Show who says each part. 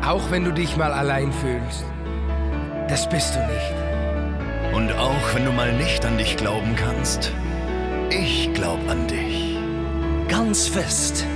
Speaker 1: Auch wenn du dich mal allein fühlst. Das bist du nicht.
Speaker 2: Und auch wenn du mal nicht an dich glauben kannst, ich glaub an dich.
Speaker 3: Ganz fest